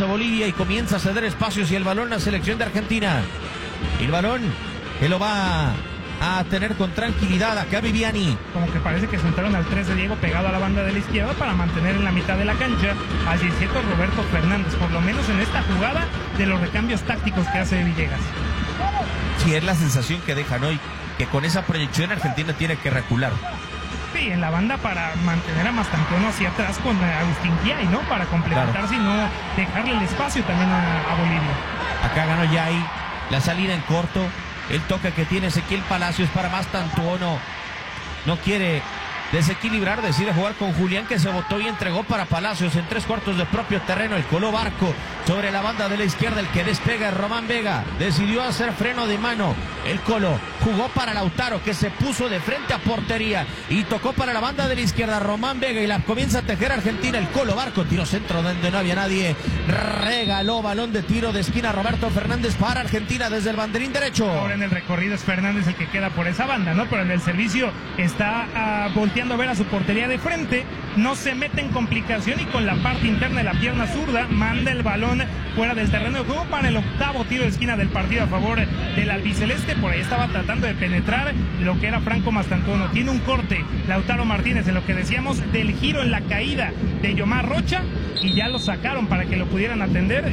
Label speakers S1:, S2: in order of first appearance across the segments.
S1: hace Bolivia y comienza a ceder espacios y el balón a la selección de Argentina. Y el balón que lo va a tener con tranquilidad acá Viviani.
S2: Como que parece que sentaron al 3 de Diego pegado a la banda de la izquierda para mantener en la mitad de la cancha al 17 Roberto Fernández, por lo menos en esta jugada de los recambios tácticos que hace Villegas.
S1: Sí, es la sensación que dejan hoy, que con esa proyección Argentina tiene que recular.
S2: Sí, en la banda para mantener a Mastantuono hacia atrás con Agustín Giay, ¿no? Para complementarse, claro, y no dejarle el espacio también a Bolivia.
S1: Acá ganó Giay, la salida en corto. El toque que tiene Ezequiel Palacios para Mastantuono. No quiere desequilibrar, decide jugar con Julián, que se botó y entregó para Palacios en 3/4 de propio terreno. El Colo Barco sobre la banda de la izquierda, el que despega es Román Vega. Decidió hacer freno de mano. El Colo jugó para Lautaro, que se puso de frente a portería y tocó para la banda de la izquierda Román Vega y la comienza a tejer Argentina. El Colo Barco tiró centro donde no había nadie. Regaló balón de tiro de esquina Roberto Fernández para Argentina desde el banderín derecho.
S2: Ahora en el recorrido es Fernández el que queda por esa banda, ¿no? Pero en el servicio está volteando a ver a su portería de frente. No se mete en complicación y con la parte interna de la pierna zurda manda el balón fuera del terreno de juego para el octavo tiro de esquina del partido a favor del albiceleste. Por ahí estaba tratando de penetrar lo que era Franco Mastantuono. Tiene un corte Lautaro Martínez en lo que decíamos del giro en la caída de Yomar Rocha y ya lo sacaron para que lo pudieran atender.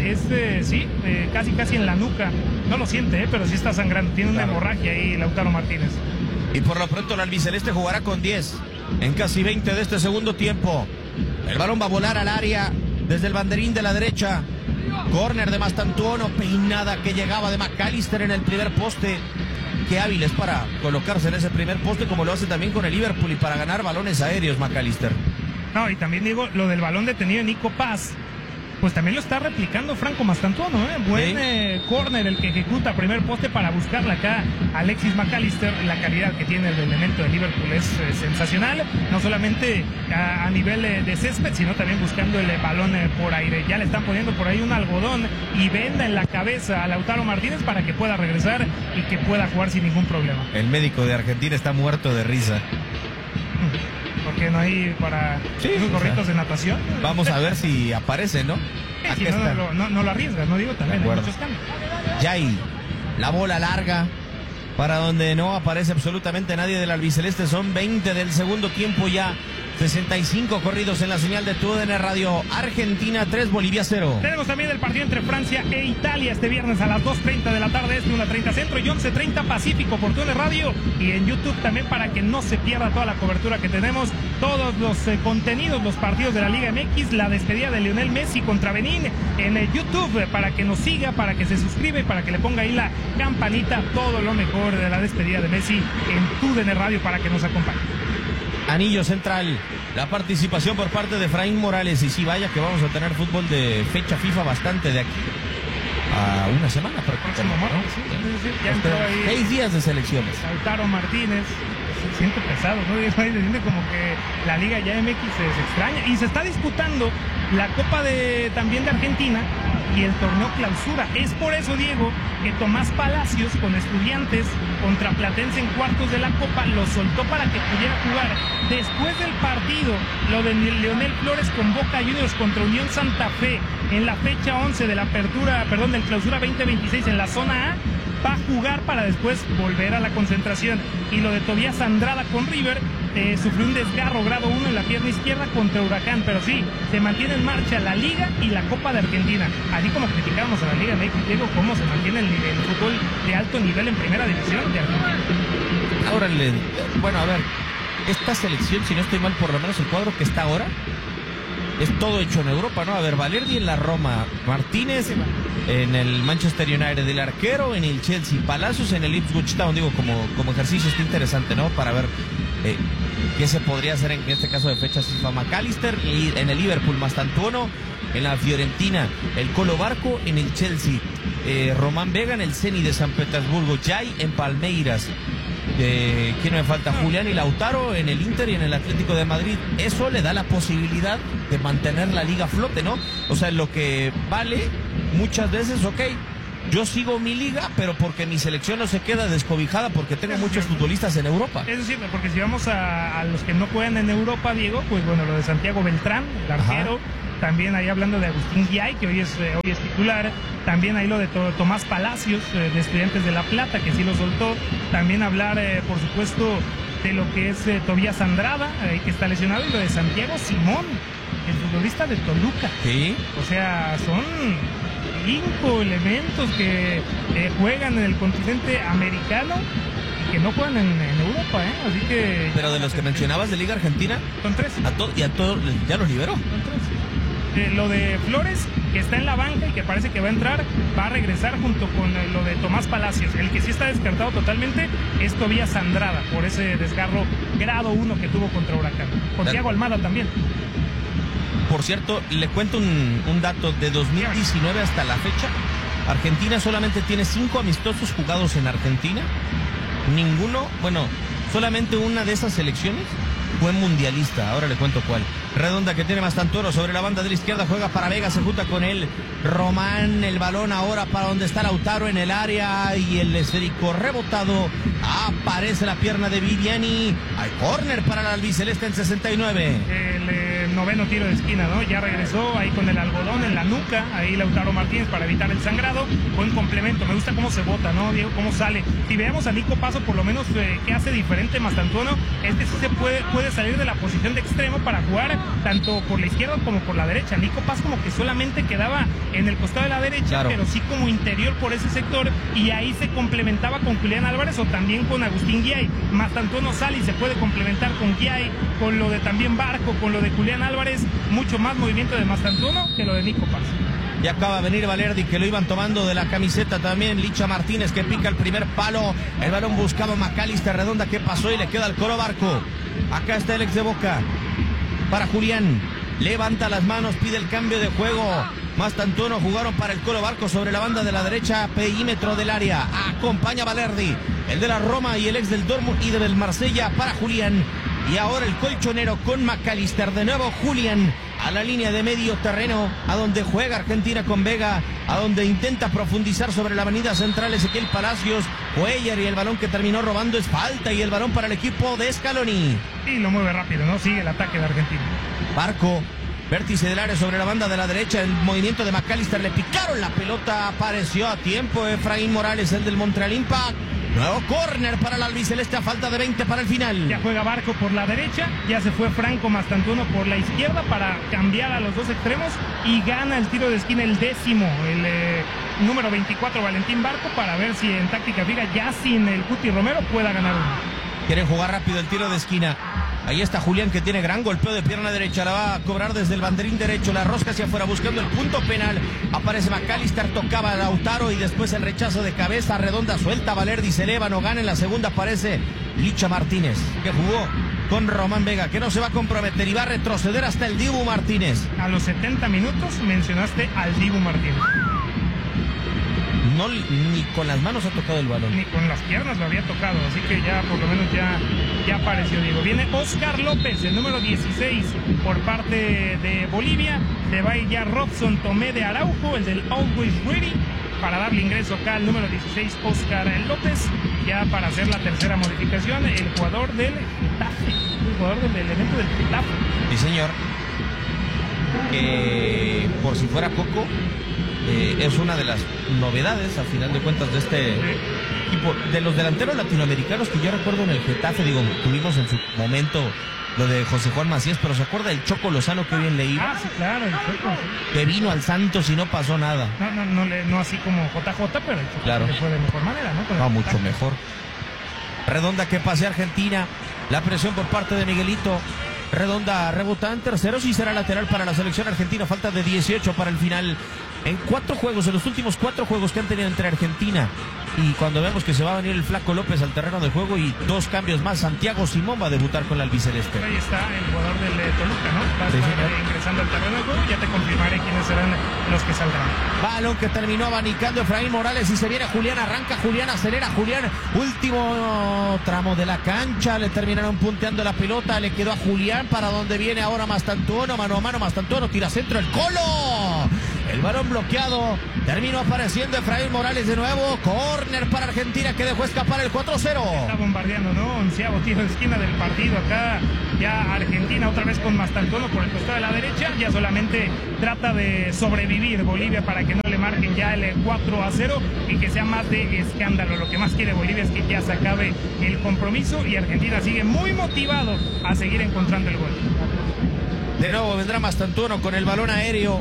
S2: Casi en la nuca. No lo siente, pero sí está sangrando. Tiene una hemorragia ahí Lautaro Martínez.
S1: Y por lo pronto el albiceleste jugará con 10 en casi 20 de este segundo tiempo. El balón va a volar al área desde el banderín de la derecha. Córner de Mastantuono, peinada que llegaba de McAllister en el primer poste. Qué hábil es para colocarse en ese primer poste, como lo hace también con el Liverpool y para ganar balones aéreos McAllister.
S2: No, y también digo, lo del balón detenido de Nico Paz, pues también lo está replicando Franco Mastantuono, ¿eh? Buen córner el que ejecuta primer poste para buscarla acá Alexis McAllister. La calidad que tiene el elemento de Liverpool es sensacional, no solamente a nivel de césped, sino también buscando el balón por aire. Ya le están poniendo por ahí un algodón y venda en la cabeza a Lautaro Martínez para que pueda regresar y que pueda jugar sin ningún problema.
S1: El médico de Argentina está muerto de risa.
S2: Porque no hay para unos gorritos de natación.
S1: Vamos a ver si aparece, ¿no?
S2: Si no lo arriesgas, no digo, también hay muchos cambios.
S1: Yay, la bola larga para donde no aparece absolutamente nadie del albiceleste. Son 20 del segundo tiempo ya. 65 corridos en la señal de TUDN Radio. Argentina 3, Bolivia 0.
S2: Tenemos también el partido entre Francia e Italia este viernes a las 2:30 de la tarde, 1:30 centro y 11:30 Pacífico por TUDN Radio y en YouTube también para que no se pierda toda la cobertura que tenemos, todos los contenidos, los partidos de la Liga MX, la despedida de Lionel Messi contra Benín en YouTube, para que nos siga, para que se suscriba y para que le ponga ahí la campanita, todo lo mejor de la despedida de Messi en TUDN Radio para que nos acompañe.
S1: Anillo central, la participación por parte de Efraín Morales. Y sí, vaya que vamos a tener fútbol de fecha FIFA bastante de aquí a una semana.
S2: Ya entró ahí
S1: 6 días de selecciones.
S2: Lautaro Martínez, se siente pesado, ¿no? Se siente como que la Liga ya MX se extraña. Y se está disputando la Copa también de Argentina y el torneo Clausura. Es por eso, Diego, que Tomás Palacios con Estudiantes contra Platense en cuartos de la Copa lo soltó para que pudiera jugar. Después del partido, lo de Leonel Flores con Boca Juniors contra Unión Santa Fe en la fecha 11 de la del Clausura 2026 en la zona A, va a jugar para después volver a la concentración. Y lo de Tobías Andrada con River, sufrió un desgarro grado 1 en la pierna izquierda contra Huracán, pero sí, se mantiene en marcha la Liga y la Copa de Argentina. Así como criticamos a la Liga MX, Diego, cómo se mantiene el fútbol de alto nivel en primera división de Argentina.
S1: Ahora, bueno, a ver, esta selección, si no estoy mal, por lo menos el cuadro que está ahora, es todo hecho en Europa, ¿no? A ver, Valerdi en la Roma, Martínez en el Manchester United, el arquero en el Chelsea, Palacios en el Ipswich Town. Digo, como ejercicio está interesante, ¿no? Para ver qué se podría hacer en este caso de fechas FIFA. McAllister y en el Liverpool, Mastantuono en la Fiorentina, el Colo Barco en el Chelsea, Román Vega en el Zenit de San Petersburgo, Jay en Palmeiras. ¿Quién me falta? Julián y Lautaro en el Inter y en el Atlético de Madrid. Eso le da la posibilidad de mantener la liga a flote, ¿no? O sea, lo que vale muchas veces, yo sigo mi liga, pero porque mi selección no se queda descobijada, porque tengo muchos futbolistas en Europa.
S2: Eso sí, porque si vamos a los que no juegan en Europa, Diego, pues bueno, lo de Santiago Beltrán, el arquero, también ahí hablando de Agustín Guiay, que hoy es titular, también ahí lo de Tomás Palacios, de Estudiantes de La Plata, que sí lo soltó, también hablar, por supuesto, de lo que es Tobías Andrada, que está lesionado, y lo de Santiago Simón, el futbolista de Toluca.
S1: Sí.
S2: O sea, son 5 elementos que juegan en el continente americano y que no juegan en Europa, así que...
S1: Pero de los que mencionabas de Liga Argentina,
S2: son 3.
S1: a todos ya los liberó.
S2: Son 3. Lo de Flores, que está en la banca y que parece que va a entrar, va a regresar junto con lo de Tomás Palacios. El que sí está descartado totalmente es Tobías Andrada, por ese desgarro grado 1 que tuvo contra Huracán. Con Thiago Almada también.
S1: Por cierto, le cuento un dato. De 2019 hasta la fecha, Argentina solamente tiene 5 amistosos jugados en Argentina. Solamente una de esas selecciones fue mundialista. Ahora le cuento cuál. Redonda, que tiene Mastantoro sobre la banda de la izquierda, juega para Vega, se junta con él Román, el balón ahora para donde está Lautaro en el área, y el esférico rebotado, aparece la pierna de Viviani, hay córner para el albiceleste en 69.
S2: El noveno tiro de esquina, ¿no? Ya regresó ahí con el algodón en la nuca, ahí Lautaro Martínez para evitar el sangrado. Buen complemento, me gusta cómo se bota, ¿no, Diego? Cómo sale. Si veamos a Nico Paso, por lo menos, ¿qué hace diferente Mastantuono? Sí se puede salir de la posición de extremo para jugar tanto por la izquierda como por la derecha. Nico Paso como que solamente quedaba en el costado de la derecha, claro, pero sí como interior por ese sector, y ahí se complementaba con Julián Álvarez o también con Agustín Guiay. Mastantuono sale y se puede complementar con Guiay, con lo de también Barco, con lo de Julián Álvarez. Mucho más movimiento de Mastantuono que lo de Nico Paso.
S1: Y acaba de venir Valerdi, que lo iban tomando de la camiseta también. Licha Martínez, que pica el primer palo. El balón buscaba McAllister. Redonda, que pasó y le queda al Colo Barco. Acá está el ex de Boca. Para Julián. Levanta las manos, pide el cambio de juego. Mastantuono jugaron para el Colo Barco sobre la banda de la derecha, perímetro del área. Acompaña Valerdi, el de la Roma y el ex del Dortmund y del Marsella, para Julián. Y ahora el colchonero con McAllister. De nuevo Julián a la línea de medio terreno, a donde juega Argentina con Vega, a donde intenta profundizar sobre la avenida central Ezequiel Palacios. Cuellar, y el balón que terminó robando es falta, y el balón para el equipo de Scaloni.
S2: Y lo mueve rápido, ¿no? Sigue el ataque de Argentina.
S1: Barco, vértice del área sobre la banda de la derecha, el movimiento de McAllister, le picaron la pelota, apareció a tiempo Efraín Morales, el del Montreal Impact. Nuevo córner para el albiceleste a falta de 20 para el final.
S2: Ya juega Barco por la derecha, ya se fue Franco Mastantuono por la izquierda para cambiar a los dos extremos, y gana el tiro de esquina el 10º, el número 24 Valentín Barco, para ver si en táctica fija, ya sin el Cuti Romero, pueda ganar uno.
S1: Quieren jugar rápido el tiro de esquina. Ahí está Julián, que tiene gran golpeo de pierna derecha. La va a cobrar desde el banderín derecho. La rosca hacia afuera buscando el punto penal. Aparece McAllister, tocaba a Lautaro y después el rechazo de cabeza. Redonda, suelta Valerdi, se eleva, no gana. En la segunda aparece Licha Martínez, que jugó con Román Vega, que no se va a comprometer y va a retroceder hasta el Dibu Martínez.
S2: A los 70 minutos mencionaste al Dibu Martínez.
S1: No, ni con las manos ha tocado el balón.
S2: Ni con las piernas lo había tocado, así que ya por lo menos ya apareció, Diego. Viene Oscar López, el número 16, por parte de Bolivia. Se va a ir ya Robson Tomé de Araujo, el del Always Ready, para darle ingreso acá al número 16, Oscar López, ya para hacer la tercera modificación, el jugador del Getafe, el jugador del elemento del Getafe.
S1: Sí, señor. Por si fuera poco, es una de las novedades, a final de cuentas, de este equipo. De los delanteros latinoamericanos que yo recuerdo en el Getafe, digo, tuvimos en su momento lo de José Juan Macías, pero ¿se acuerda del Choco Lozano que bien le iba?
S2: Ah, sí, claro, el Choco. Sí.
S1: Que vino al Santos y no pasó nada.
S2: No así como JJ, pero el Choco, claro, le fue de mejor manera, ¿no?
S1: No, mucho mejor. Redonda, que pase Argentina. La presión por parte de Miguelito. Redonda rebota en terceros y será lateral para la selección argentina. Falta de 18 para el final. En 4 juegos, en los últimos 4 juegos que han tenido entre Argentina, y cuando vemos que se va a venir el Flaco López al terreno de juego y 2 cambios más, Santiago Simón va a debutar con la albiceleste.
S2: Ahí está el jugador del Toluca, ¿no? Va a estar ingresando al terreno de juego. Ya te confirmaré quiénes serán los que saldrán.
S1: Balón que terminó abanicando Efraín Morales y se viene Julián, arranca Julián, acelera Julián, último tramo de la cancha, le terminaron punteando la pelota, le quedó a Julián, para donde viene ahora Mastantuono, mano a mano Mastantuono, tira centro, el Colo. El balón bloqueado. Terminó apareciendo Efraín Morales de nuevo. Córner para Argentina que dejó escapar el 4-0.
S2: Está bombardeando, ¿no? 11avo tiro de esquina del partido. Acá ya Argentina otra vez con Mastantuono por el costado de la derecha. Ya solamente trata de sobrevivir Bolivia para que no le marquen ya el 4-0 y que sea más de escándalo. Lo que más quiere Bolivia es que ya se acabe el compromiso y Argentina sigue muy motivado a seguir encontrando el gol.
S1: De nuevo vendrá Mastantuono con el balón aéreo.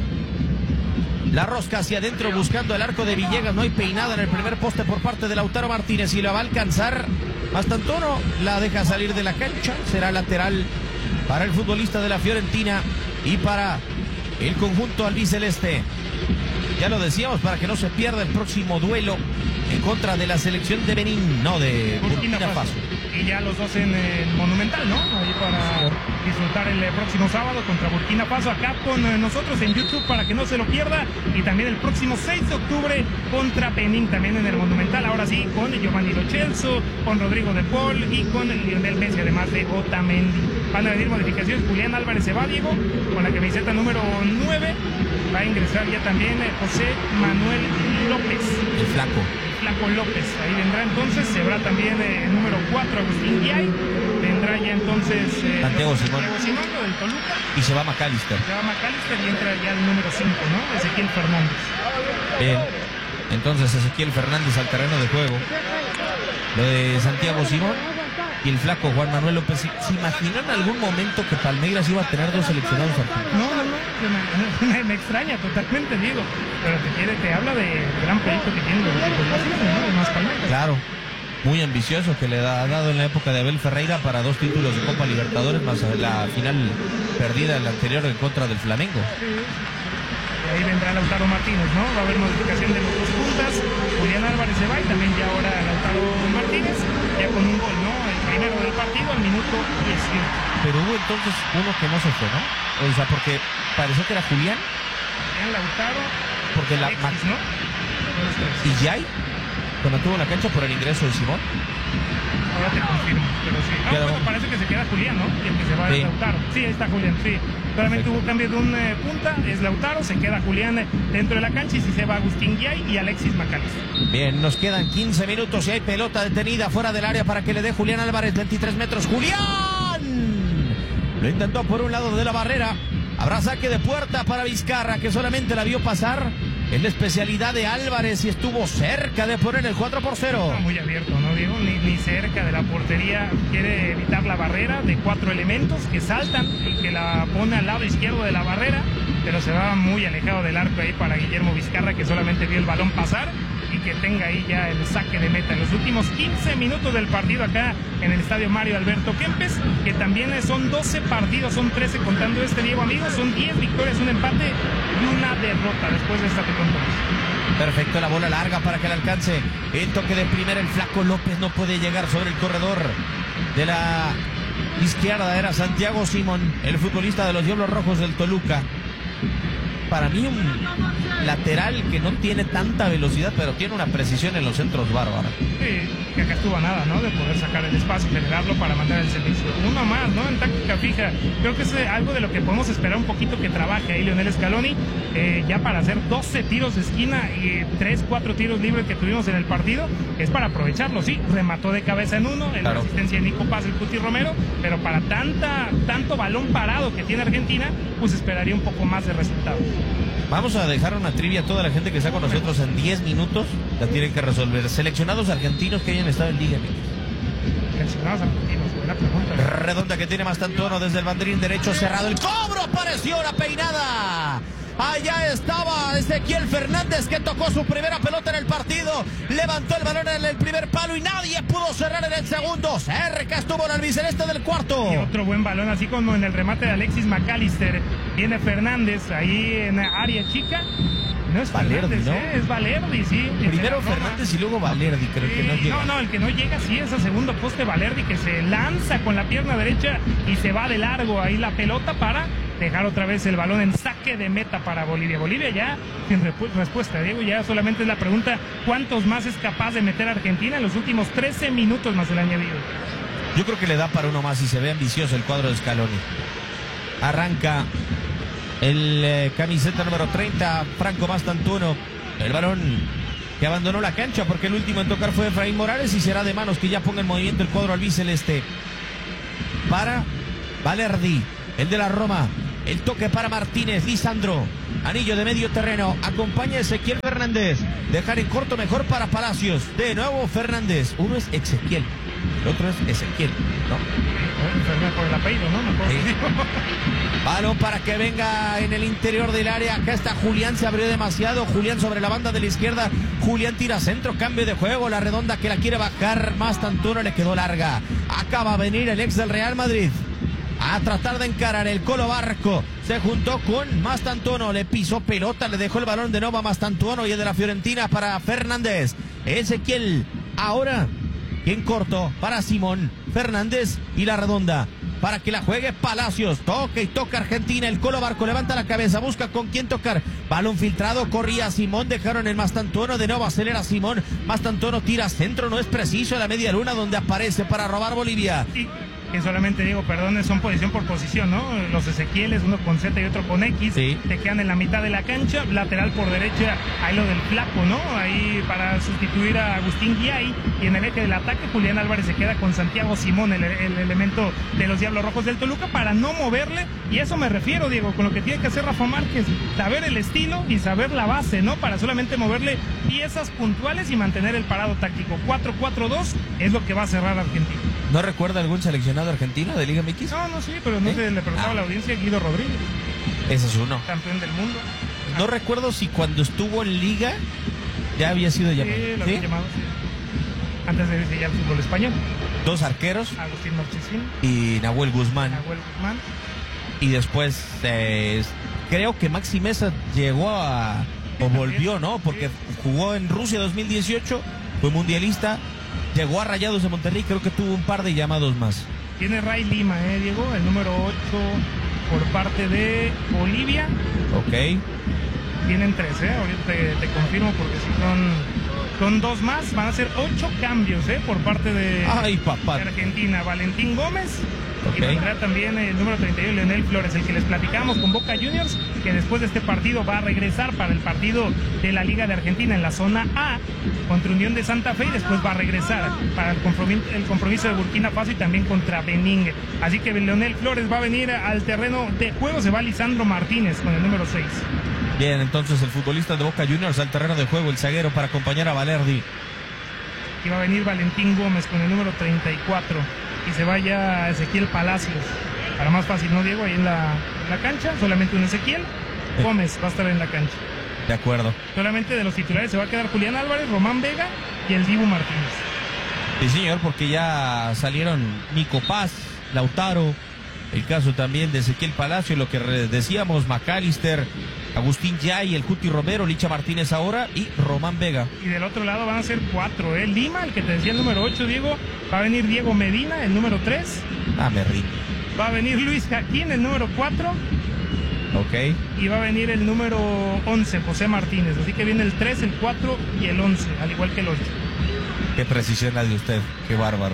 S1: La rosca hacia adentro buscando el arco de Villegas. No hay peinada en el primer poste por parte de Lautaro Martínez y la va a alcanzar Mastantuono. La deja salir de la cancha. Será lateral para el futbolista de la Fiorentina y para el conjunto albiceleste. Ya lo decíamos, para que no se pierda el próximo duelo en contra de la selección de Benín, no, de Burkina Faso.
S2: Y ya los dos en el Monumental, ¿no? Ahí para disfrutar el próximo sábado contra Burkina Faso, acá con nosotros en YouTube para que no se lo pierda. Y también el próximo 6 de octubre contra Benín, también en el Monumental. Ahora sí, con Giovanni Lo Celso, con Rodrigo de Paul y con Lionel Messi, además de Otamendi. Van a venir modificaciones. Julián Álvarez se va, Diego, con la camiseta número 9. Va a ingresar ya también José Manuel López.
S1: El flaco
S2: López, ahí vendrá entonces, se verá también el número 4, Agustín Guiay, vendrá ya entonces
S1: Santiago Simón
S2: del Toluca,
S1: y se va McAllister.
S2: Y entra ya el número 5, ¿no? Ezequiel Fernández.
S1: Bien, entonces Ezequiel Fernández al terreno de juego. Lo de Santiago Simón y el flaco Juan Manuel López. ¿Se imaginan en algún momento que Palmeiras iba a tener dos seleccionados argentinos?
S2: No, me extraña totalmente, Diego. Pero te habla de gran proyecto que tiene los más Palmeiras.
S1: Claro, muy ambicioso, que le ha dado en la época de Abel Ferreira para 2 títulos de Copa Libertadores, más la final perdida en la anterior en contra del Flamengo.
S2: Ahí vendrá Lautaro Martínez, ¿no? Va a haber modificación de los dos puntas. Julián Álvarez se va y también ya ahora Lautaro Martínez, ya con un gol, ¿no? El primero del partido al minuto 18.
S1: Pero hubo entonces uno que no se fue, ¿no? O sea, porque pareció que era Julián.
S2: Lautaro.
S1: Porque la
S2: Alexis, ¿no?
S1: Y Jay, cuando tuvo la cancha por el ingreso de Simón.
S2: Ahora te confirmo, pero sí. Bueno, parece que se queda Julián, ¿no? Y el que se va es Lautaro. Sí, ahí está Julián, sí. Solamente hubo cambio de un punta, es Lautaro, se queda Julián dentro de la cancha y si se va Agustín Guiay y Alexis McAllister.
S1: Bien, nos quedan 15 minutos y hay pelota detenida fuera del área para que le dé Julián Álvarez, 23 metros. ¡Julián! Lo intentó por un lado de la barrera. Habrá saque de puerta para Vizcarra, que solamente la vio pasar. Es la especialidad de Álvarez y estuvo cerca de poner el 4-0.
S2: Está muy abierto, ¿no, Diego? Ni cerca de la portería. Quiere evitar la barrera de 4 elementos que saltan y que la pone al lado izquierdo de la barrera, pero se va muy alejado del arco ahí para Guillermo Vizcarra, que solamente vio el balón pasar y que tenga ahí ya el saque de meta en los últimos 15 minutos del partido acá en el estadio Mario Alberto Kempes, que también son 12 partidos, son 13 contando este, Diego, amigos, son 10 victorias, un empate y una derrota después de esta temporada.
S1: Perfecto, la bola larga para que le alcance el toque de primera. El flaco López no puede llegar sobre el corredor de la izquierda. Era Santiago Simón, el futbolista de los Diablos Rojos del Toluca. Para mí un lateral que no tiene tanta velocidad, pero tiene una precisión en los centros bárbara.
S2: Sí, que acá estuvo a nada, ¿no? De poder sacar el espacio y generarlo para mandar el servicio. Uno más, ¿no? En táctica fija. Creo que es algo de lo que podemos esperar un poquito que trabaje ahí Lionel Scaloni, ya para hacer 12 tiros de esquina y 3-4 tiros libres que tuvimos en el partido. Es para aprovecharlo, sí. Remató de cabeza en uno, en la asistencia de Nico Paz, el Cuti Romero, pero para tanto balón parado que tiene Argentina, pues esperaría un poco más de resultados.
S1: Vamos a dejar una trivia a toda la gente que está con nosotros en 10 minutos. La tienen que resolver. Seleccionados argentinos que hayan estado en Liga MX.
S2: Seleccionados argentinos, buena pregunta.
S1: Redonda que tiene Mastantuono desde el banderín derecho cerrado. El cobro, apareció la peinada. Allá estaba Ezequiel Fernández, que tocó su primera pelota en el partido. Levantó el balón en el primer palo y nadie pudo cerrar en el segundo. Cerca estuvo el albiceleste del cuarto.
S2: Y otro buen balón, así como en el remate de Alexis McAllister. Viene Fernández ahí en área chica. No es
S1: Valerdi,
S2: Fernández,
S1: ¿no?
S2: Es Valerdi, sí.
S1: Primero Fernández y luego Valerdi, creo que no llega.
S2: No, el que no llega sí es el segundo poste Valerdi, que se lanza con la pierna derecha y se va de largo ahí la pelota para dejar otra vez el balón en saque de meta para Bolivia. Bolivia ya sin respuesta, Diego, ya solamente es la pregunta: ¿cuántos más es capaz de meter Argentina en los últimos 13 minutos más el añadido?
S1: Yo creo que le da para uno más y se ve ambicioso el cuadro de Scaloni. Arranca el camiseta número 30, Franco Mastantuono. El balón que abandonó la cancha porque el último en tocar fue Efraín Morales y será de manos que ya ponga en movimiento el cuadro albiceleste. Para Valerdi, el de la Roma. El toque para Martínez, Lisandro. Anillo de medio terreno. Acompaña a Ezequiel Fernández. Dejar en corto mejor para Palacios. De nuevo Fernández. Uno es Ezequiel, el otro es Ezequiel, ¿no?
S2: Por el apellido, ¿no?
S1: Sí. Balón para que venga en el interior del área. Acá está Julián, se abrió demasiado. Julián sobre la banda de la izquierda. Julián tira centro, cambio de juego. La redonda que la quiere bajar. Mastantuono le quedó larga. Acá va a venir el ex del Real Madrid a tratar de encarar el Colo Barco. Se juntó con Mastantuono, le pisó pelota, le dejó el balón de nuevo a Mastantuono y el de la Fiorentina para Fernández. Ezequiel, ahora en corto para Simón Fernández y la redonda para que la juegue Palacios. Toca y toca Argentina. El Colo Barco levanta la cabeza, busca con quién tocar. Balón filtrado, corría Simón, dejaron el Mastantuono, de nuevo acelera Simón. Mastantuono tira centro, no es preciso, a la media luna donde aparece para robar Bolivia.
S2: Que solamente digo, perdón, son posición por posición, ¿no? Los Ezequieles, uno con Z y otro con X,
S1: sí.
S2: Te quedan en la mitad de la cancha, lateral por derecha, ahí lo del flaco, ¿no? Ahí para sustituir a Agustín Guiay, y en el eje del ataque Julián Álvarez se queda con Santiago Simón, el elemento de los Diablos Rojos del Toluca, para no moverle, y eso me refiero, Diego, con lo que tiene que hacer Rafa Márquez, saber el estilo y saber la base, ¿no? Para solamente moverle piezas puntuales y mantener el parado táctico. 4-4-2 es lo que va a cerrar Argentina.
S1: ¿No recuerda algún seleccionado argentino de Liga MX?
S2: No, sí, pero no se le preguntaba a la audiencia. Guido Rodríguez.
S1: Ese es uno.
S2: Campeón del mundo.
S1: No recuerdo si cuando estuvo en Liga ya había sido llamado.
S2: Sí, lo había llamado, sí. Antes de irse ya al fútbol español.
S1: Dos arqueros.
S2: Agustín Marchesín.
S1: Y Nahuel Guzmán. Y después creo que Maxi Mesa llegó a... o volvió, ¿no? Porque jugó en Rusia 2018, fue mundialista. Llegó a Rayados de Monterrey, creo que tuvo un par de llamados más.
S2: Tiene Ray Lima, Diego, el número 8 por parte de Bolivia.
S1: Ok.
S2: Tienen 3, ahorita te confirmo porque si son 2 más, van a ser 8 cambios, por parte de,
S1: ay, papá,
S2: de Argentina. Valentín Gómez.
S1: Okay.
S2: Y vendrá también el número 31, Leonel Flores, el que les platicamos con Boca Juniors, que después de este partido va a regresar para el partido de la Liga de Argentina en la zona A contra Unión de Santa Fe, y después va a regresar para el compromiso de Burkina Faso y también contra Benín. Así que Leonel Flores va a venir al terreno de juego, se va Lisandro Martínez con el número 6.
S1: Bien, entonces el futbolista de Boca Juniors al terreno de juego, el zaguero, para acompañar a Valerdi.
S2: Y va a venir Valentín Gómez con el número 34. Y se vaya Ezequiel Palacios. Para más fácil, ¿no, Diego? Ahí en la cancha, solamente un Ezequiel. Gómez va a estar en la cancha.
S1: De acuerdo.
S2: Solamente de los titulares se va a quedar Julián Álvarez, Román Vega y el Dibu Martínez.
S1: Sí, señor, porque ya salieron Nico Paz, Lautaro, el caso también de Ezequiel Palacio, lo que decíamos, McAllister, Agustín Yay, el Cuti Romero, Licha Martínez ahora y Román Vega.
S2: Y del otro lado van a ser 4, Lima, el que te decía el número 8, Diego. Va a venir Diego Medina, el número 3.
S1: Me rindo.
S2: Va a venir Luis Jaquín, el número 4.
S1: Ok.
S2: Y va a venir el número 11, José Martínez. Así que viene el 3, el 4 y el 11, al igual que el 8.
S1: Qué precisión la de usted, qué bárbaro.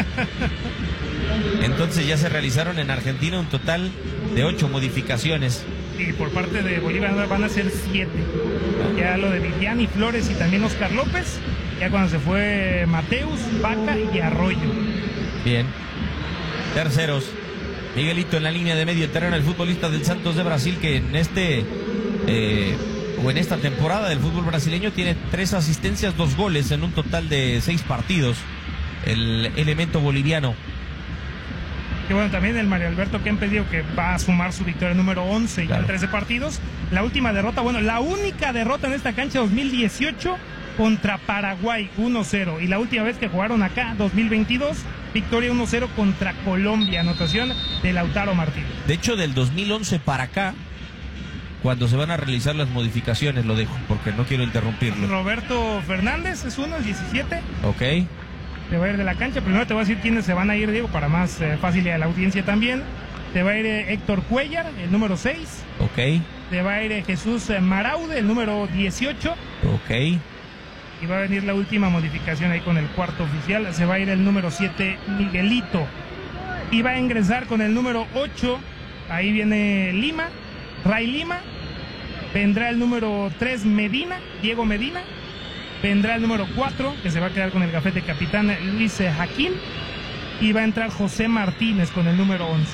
S1: Entonces ya se realizaron en Argentina un total de 8 modificaciones.
S2: Y por parte de Bolívar van a ser 7. Ya lo de Viviani, Flores y también Oscar López. Ya cuando se fue Mateus, Vaca y Arroyo.
S1: Bien. Terceros. Miguelito en la línea de medio terreno, el futbolista del Santos de Brasil, que en en esta temporada del fútbol brasileño tiene 3 asistencias, 2 goles en un total de 6 partidos. El elemento boliviano.
S2: Que bueno, también el Mario Alberto Kempes dijo que va a sumar su victoria número 11 y en 13 partidos. La última derrota, la única derrota en esta cancha 2018 contra Paraguay 1-0. Y la última vez que jugaron acá, 2022, victoria 1-0 contra Colombia, anotación de Lautaro Martínez.
S1: De hecho, del 2011 para acá, cuando se van a realizar las modificaciones, lo dejo, porque no quiero interrumpirlo.
S2: Roberto Fernández es uno, el 17.
S1: Ok.
S2: Te va a ir de la cancha. Primero te voy a decir quiénes se van a ir, Diego, para más fácil a la audiencia también. Te va a ir Héctor Cuellar, el número 6.
S1: Ok.
S2: Te va a ir Jesús Maraude, el número 18.
S1: Ok.
S2: Y va a venir la última modificación ahí con el cuarto oficial. Se va a ir el número 7, Miguelito. Y va a ingresar con el número 8. Ahí viene Lima. Ray Lima, vendrá el número 3 Medina, Diego Medina, vendrá el número 4, que se va a quedar con el gafete capitán, Luis Jaquín, y va a entrar José Martínez con el número 11.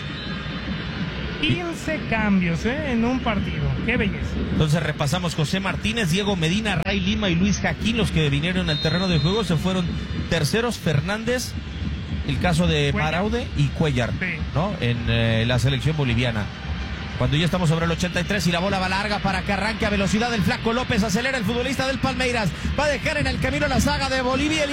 S2: 15 cambios en un partido, qué belleza.
S1: Entonces repasamos: José Martínez, Diego Medina, Ray Lima y Luis Jaquín, los que vinieron al terreno de juego. Se fueron terceros Fernández, el caso de
S2: Cuellar.
S1: Maraude y Cuellar,
S2: Sí.
S1: ¿no? En la selección boliviana. Cuando ya estamos sobre el 83 y la bola va larga para que arranque a velocidad el Flaco López, acelera el futbolista del Palmeiras, va a dejar en el camino la saga de Bolivia, el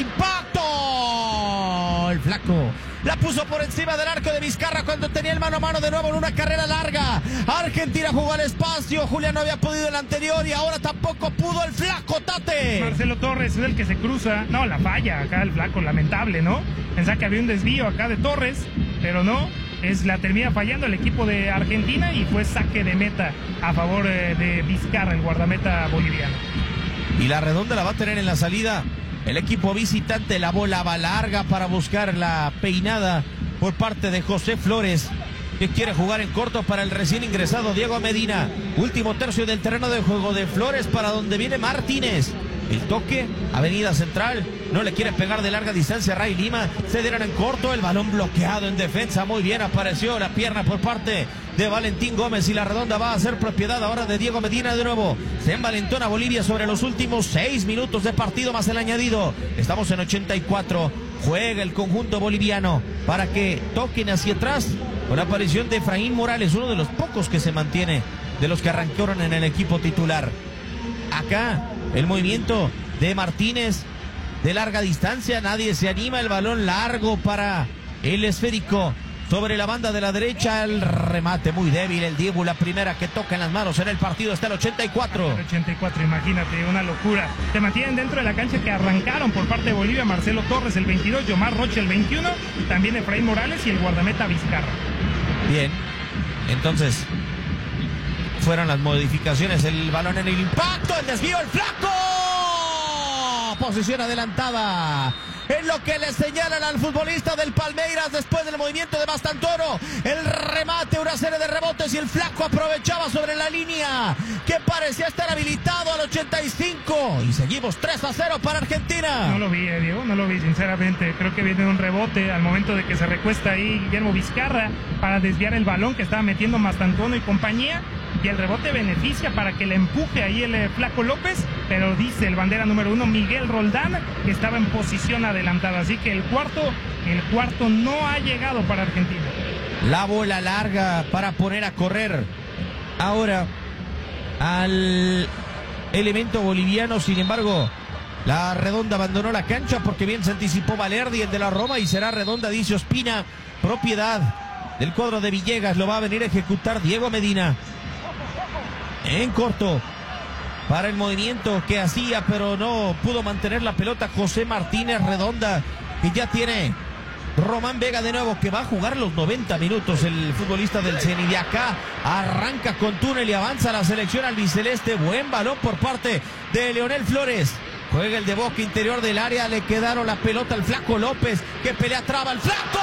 S1: impacto, el Flaco la puso por encima del arco de Vizcarra cuando tenía el mano a mano de nuevo en una carrera larga. Argentina jugó al espacio, Julián no había podido en la anterior y ahora tampoco pudo el Flaco Tate.
S2: Marcelo Torres es el que se cruza, no, la falla acá el Flaco, lamentable, ¿no? Pensaba que había un desvío acá de Torres, pero no, la termina fallando el equipo de Argentina y fue saque de meta a favor de Vizcarra, el guardameta boliviano.
S1: Y la redonda la va a tener en la salida el equipo visitante. La bola va larga para buscar la peinada por parte de José Flores, que quiere jugar en corto para el recién ingresado Diego Medina. Último tercio del terreno de juego de Flores para donde viene Martínez. El toque, avenida central, no le quiere pegar de larga distancia a Ray Lima, se dieron en corto, el balón bloqueado en defensa, muy bien apareció la pierna por parte de Valentín Gómez y la redonda va a ser propiedad ahora de Diego Medina de nuevo. Se envalentona Bolivia sobre los últimos 6 minutos de partido más el añadido. Estamos en 84, juega el conjunto boliviano para que toquen hacia atrás con la aparición de Efraín Morales, uno de los pocos que se mantiene de los que arrancaron en el equipo titular. Acá el movimiento de Martínez de larga distancia, nadie se anima, el balón largo para el esférico sobre la banda de la derecha, el remate muy débil, el Dibu, la primera que toca en las manos en el partido, está el 84.
S2: El 84, imagínate, una locura. Se mantienen dentro de la cancha que arrancaron por parte de Bolivia, Marcelo Torres el 22, Yomar Rocha el 21, también Efraín Morales y el guardameta Vizcarra.
S1: Bien, entonces fueron las modificaciones, el balón en el impacto, el desvío, el Flaco, posición adelantada, es lo que le señalan al futbolista del Palmeiras después del movimiento de Bastantoro, el remate, una serie de rebotes y el Flaco aprovechaba sobre la línea que parecía estar habilitado al 85 y seguimos 3-0 para Argentina.
S2: No lo vi, Diego, no lo vi sinceramente, creo que viene un rebote al momento de que se recuesta ahí Guillermo Vizcarra para desviar el balón que estaba metiendo Bastantoro y compañía. Y el rebote beneficia para que le empuje ahí el Flaco López, pero dice el bandera número 1 Miguel Roldán que estaba en posición adelantada, así que el cuarto no ha llegado para Argentina.
S1: La bola larga para poner a correr ahora al elemento boliviano, sin embargo la redonda abandonó la cancha porque bien se anticipó Valerdi, el de la Roma, y será redonda, dice Ospina, propiedad del cuadro de Villegas, lo va a venir a ejecutar Diego Medina. En corto para el movimiento que hacía, pero no pudo mantener la pelota José Martínez, redonda que ya tiene Román Vega de nuevo, que va a jugar los 90 minutos el futbolista del Ceni. De acá arranca con túnel y avanza la selección albiceleste. Buen balón por parte de Leonel Flores. Juega el de boca interior del área, le quedaron la pelota al Flaco López, que pelea traba el Flaco.